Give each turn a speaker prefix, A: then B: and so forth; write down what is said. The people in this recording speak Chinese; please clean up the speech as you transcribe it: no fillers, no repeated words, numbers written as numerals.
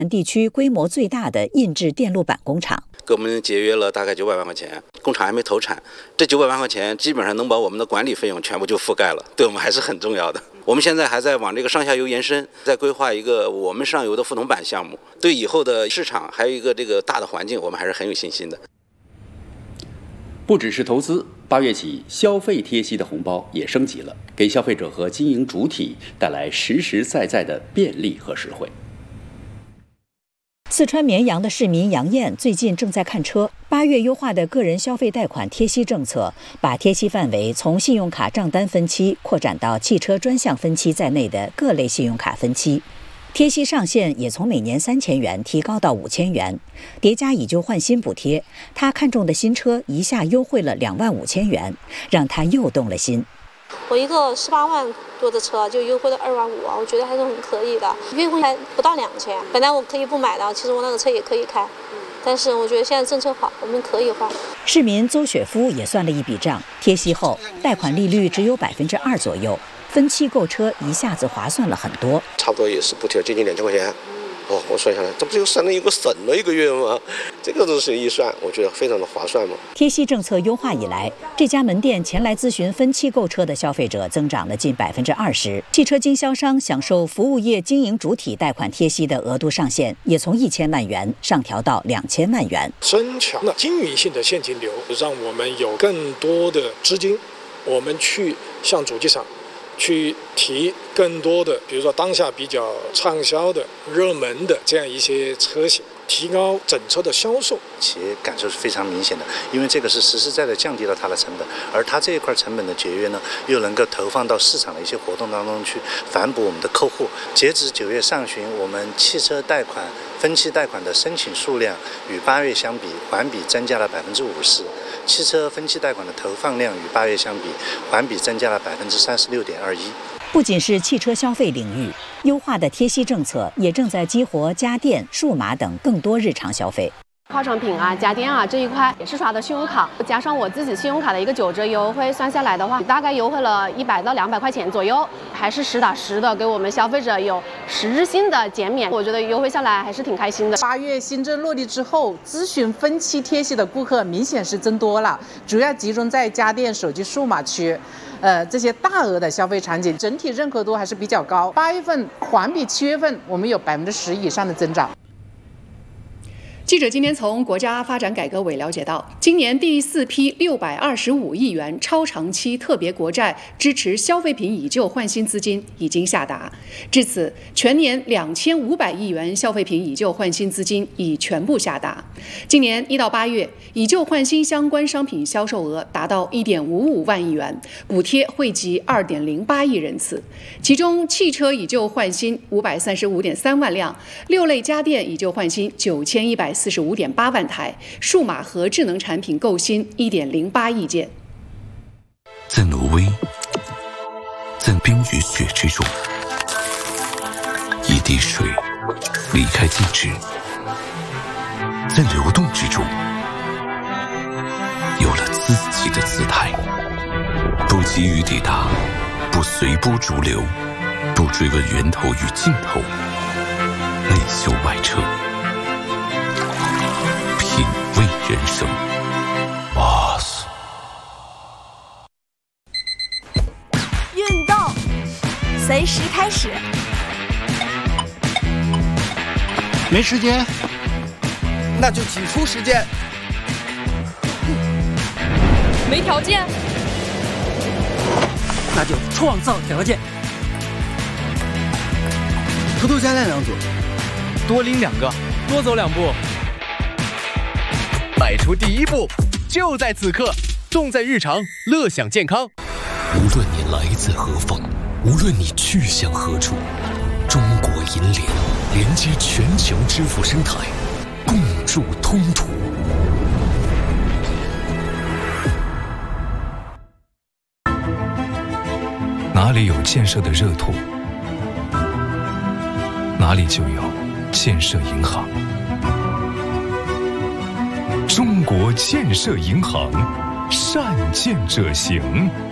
A: 地区规模最大的印制电路板工厂，
B: 给我们节约了大概900万块钱。工厂还没投产，这900万块钱基本上能把我们的管理费用全部就覆盖了，对我们还是很重要的。我们现在还在往这个上下游延伸，在规划一个我们上游的覆铜板项目，对以后的市场还有一个这个大的环境，我们还是很有信心的。
C: 不只是投资，8月起消费贴息的红包也升级了，给消费者和经营主体带来实实在在的便利和实惠。
A: 四川绵阳的市民杨艳最近正在看车。8月优化的个人消费贷款贴息政策，把贴息范围从信用卡账单分期扩展到汽车专项分期在内的各类信用卡分期。贴息上限也从每年3000元提高到5000元，叠加以旧换新补贴，他看中的新车一下优惠了25000元，让他又动了心。
D: 我一个18万多的车就优惠了2万5，我觉得还是很可以的，优惠还不到2000。本来我可以不买的，其实我那个车也可以开，但是我觉得现在政策好，我们可以换。
A: 市民邹雪夫也算了一笔账，贴息后贷款利率只有2%左右，分期购车一下子划算了很多，
E: 差不多也是补贴接近2000块钱。我算下来，这不就省了一个月吗？这个都是一算，我觉得非常的划算嘛。
A: 贴息政策优化以来，这家门店前来咨询分期购车的消费者增长了近20%。汽车经销商享受服务业经营主体贷款贴息的额度上限也从1000万元上调到2000万元，
F: 增强了经营性的现金流，让我们有更多的资金，我们去向主机厂去提更多的，比如说当下比较畅销的、热门的这样一些车型，提高整车的销售。
G: 企业感受是非常明显的，因为这个是实实在在降低了它的成本，而它这一块成本的节约呢，又能够投放到市场的一些活动当中去，反哺我们的客户。截止9月上旬，我们汽车贷款分期贷款的申请数量与8月相比，环比增加了50%。汽车分期贷款的投放量与8月相比，环比增加了36.21%。
A: 不仅是汽车消费领域，优化的贴息政策也正在激活家电、数码等更多日常消费。
H: 化妆品啊、家电啊这一块也是刷的信用卡，加上我自己信用卡的一个9折优惠，算下来的话，大概优惠了100到200块钱左右，还是实打实的给我们消费者有实质性的减免。我觉得优惠下来还是挺开心的。
I: 8月新政落地之后，咨询分期贴息的顾客明显是增多了，主要集中在家电、手机、数码区。这些大额的消费场景，整体认可度还是比较高。8月份环比7月份，我们有10%以上的增长。
J: 记者今天从国家发展改革委了解到，今年第4批625亿元超长期特别国债支持消费品以旧换新资金已经下达，至此全年2500亿元消费品以旧换新资金已全部下达。今年1到8月，以旧换新相关商品销售额达到1.55万亿元，补贴惠及2.08亿人次，其中汽车以旧换新535.3万辆，6类家电以旧换新9145.8万台，数码和智能产品购新1.08亿件。
K: 在挪威，在冰与雪之中，一滴水离开静止，在流动之中有了自己的姿态，不急于抵达，不随波逐流，不追问源头与尽头，内修外撤，品味人生。
L: 运动随时开始。
M: 没时间，那就挤出时间。
L: 没条件，
M: 那就创造条件。偷偷加练2组，
N: 多拎2个，多走2步。迈出第一步，就在此刻，重在日常，乐享健康。
K: 无论你来自何方，无论你去向何处，中国银联连接全球支付生态，共筑通途。哪里有建设的热土，哪里就有建设银行。中国建设银行，善建者行。